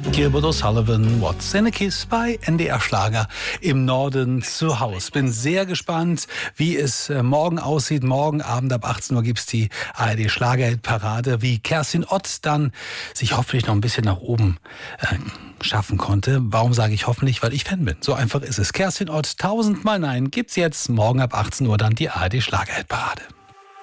Gilbert O'Sullivan, What's in a Kiss bei NDR Schlager im Norden zu Haus. Bin sehr gespannt, wie es morgen aussieht. Morgen Abend ab 18 Uhr gibt's die ARD Schlagerhit-Parade, wie Kerstin Ott dann sich hoffentlich noch ein bisschen nach oben schaffen konnte. Warum sage ich hoffentlich? Weil ich Fan bin. So einfach ist es. Kerstin Ott, 1000 Mal Nein, gibt's jetzt morgen ab 18 Uhr dann die ARD Schlagerhit-Parade.